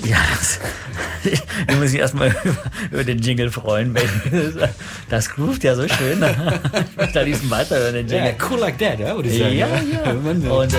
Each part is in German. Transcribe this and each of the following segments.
Ja, ich muss mich erstmal über den Jingle freuen. Das groovt ja so schön. Ich möchte da diesen weiterhören, den Jingle. Ja, cool like that, ja, würde ich sagen. Ja. Und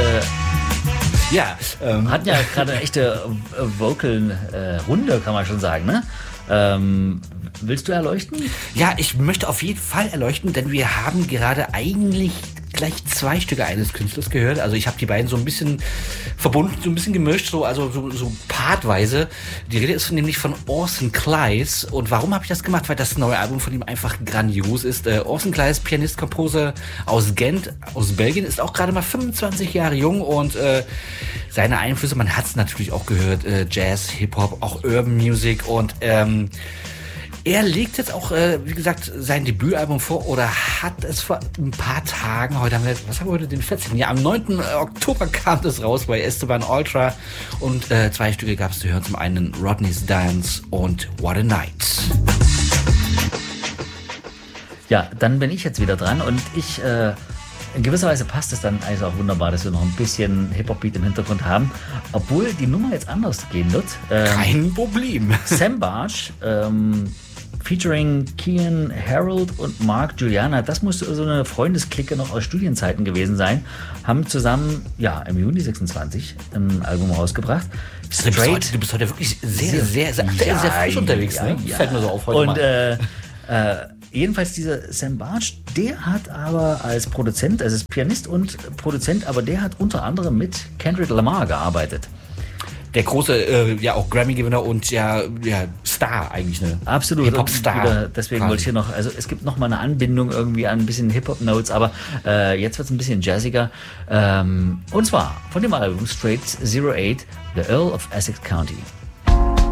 hatten ja gerade eine echte Vocal-Runde, kann man schon sagen, ne? Willst du erleuchten? Ja, ich möchte auf jeden Fall erleuchten, denn wir haben gerade eigentlich gleich 2 Stücke eines Künstlers gehört. Also ich habe die beiden so ein bisschen verbunden, so ein bisschen gemischt, so partweise. Die Rede ist nämlich von Orson Kleis. Und warum habe ich das gemacht? Weil das neue Album von ihm einfach grandios ist. Orson Kleis, Pianist, Komposer aus Gent, aus Belgien, ist auch gerade mal 25 Jahre jung und seine Einflüsse, man hat es natürlich auch gehört, Jazz, Hip-Hop, auch Urban Music und er legt jetzt auch, wie gesagt, sein Debütalbum vor oder hat es vor ein paar Tagen, heute haben wir heute, den 14. Ja, am 9. Oktober kam das raus bei Esteban Ultra und 2 Stücke gab es zu hören, zum einen Rodney's Dance und What a Night. Ja, dann bin ich jetzt wieder dran und ich, in gewisser Weise passt es dann also auch wunderbar, dass wir noch ein bisschen Hip-Hop-Beat im Hintergrund haben, obwohl die Nummer jetzt anders gehen wird. Kein Problem. Sam Barge, featuring Kian Harold und Mark Juliana, das muss so eine Freundesklicke noch aus Studienzeiten gewesen sein, haben zusammen, ja, im Juni 26 ein Album rausgebracht. Straight. Du bist heute wirklich sehr frisch unterwegs, ne? Ja. Fällt mir so auf heute und, mal. Jedenfalls dieser Sam Barge, der hat aber als Produzent, also ist Pianist und Produzent, aber der hat unter anderem mit Kendrick Lamar gearbeitet. Der große, auch Grammy-Gewinner und Star eigentlich, ne? Absolut. Hip-Hop-Star. Deswegen wollte ich hier noch, also es gibt noch mal eine Anbindung irgendwie an ein bisschen Hip-Hop-Notes, aber jetzt wird es ein bisschen jazziger. Und zwar von dem Album Straight 08, The Earl of Essex County.